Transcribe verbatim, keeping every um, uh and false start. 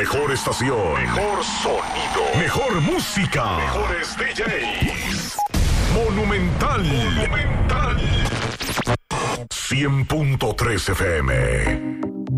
mejor estación, mejor sonido, mejor música, mejores D Js. Monumental, Monumental. cien punto tres F M.